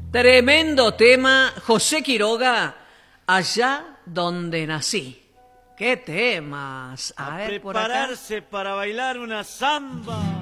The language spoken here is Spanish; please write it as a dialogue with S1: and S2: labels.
S1: Tremendo tema, José Quiroga, Allá donde nací. ¿Qué temas?
S2: A
S1: ver, por acá.
S2: prepararse para bailar una samba.